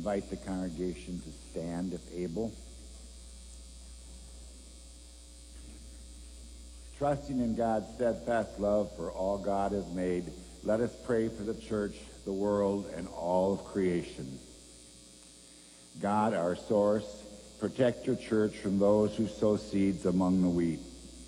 invite the congregation to stand if able. Trusting in God's steadfast love for all God has made, let us pray for the church, the world, and all of creation. God, our source, protect your church from those who sow weeds among the wheat.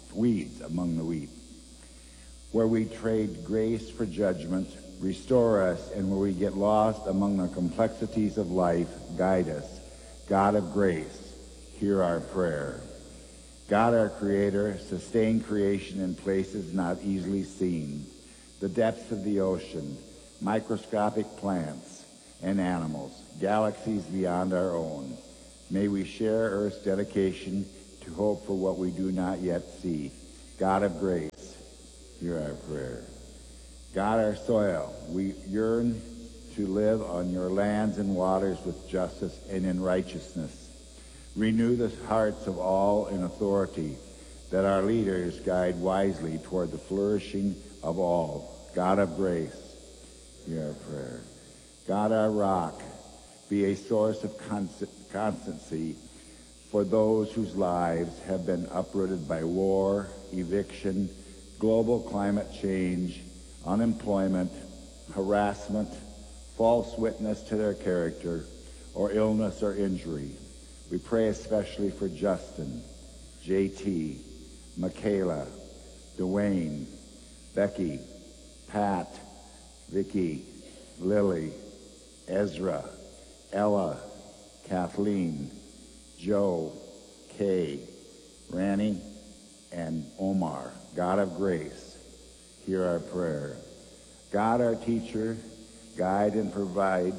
Where we trade grace for judgment, restore us, and where we get lost among the complexities of life, guide us. God of grace, hear our prayer. God, our Creator, sustain creation in places not easily seen, the depths of the ocean, microscopic plants and animals, galaxies beyond our own. May we share Earth's dedication to hope for what we do not yet see. God of grace, hear our prayer. God, our soil, we yearn to live on your lands and waters with justice and in righteousness. Renew the hearts of all in authority, that our leaders guide wisely toward the flourishing of all. God of grace, hear our prayer. God, our rock, be a source of constancy for those whose lives have been uprooted by war, eviction, global climate change, unemployment, harassment, false witness to their character, or illness or injury. We pray especially for Justin, JT, Michaela, Dwayne, Becky, Pat, Vicky, Lily, Ezra, Ella, Kathleen, Joe, Kay, Ranny, and Omar. God of grace, hear our prayer. God, our teacher, guide and provide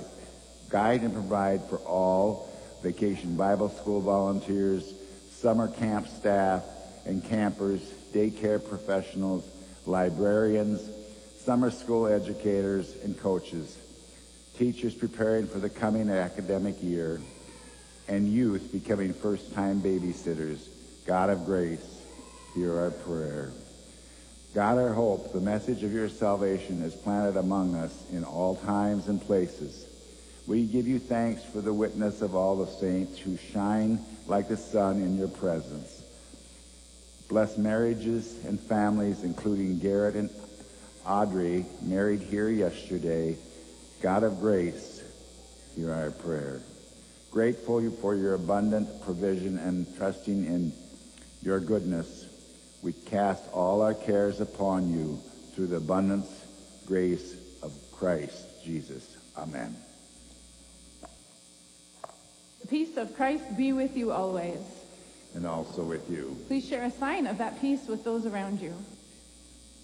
for all Vacation Bible School volunteers, summer camp staff and campers, daycare professionals, librarians, summer school educators and coaches, teachers preparing for the coming academic year, and youth becoming first-time babysitters. God of grace, hear our prayer. God, our hope, the message of your salvation is planted among us in all times and places. We give you thanks for the witness of all the saints who shine like the sun in your presence. Bless marriages and families, including Garrett and Audrey, married here yesterday. God of grace, hear our prayer. Grateful for your abundant provision and trusting in your goodness, we cast all our cares upon you through the abundant grace of Christ Jesus. Amen. The peace of Christ be with you always. And also with you. Please share a sign of that peace with those around you.